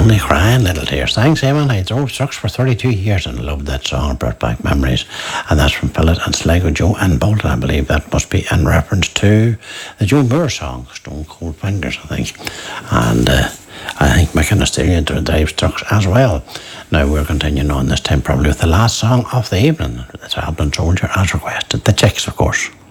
Only crying little tears. Thanks, Eamon. I drove trucks for 32 years and loved that song. It brought back memories. And that's from Philip and Sligo Joe and Bolton. I believe that must be in reference to the Joe Moore song, Stone Cold Fingers, I think. And I think McInnes drives trucks as well. Now we're continuing on this time probably with the last song of the evening. It's Albin Soldier as requested. The Chicks, of course.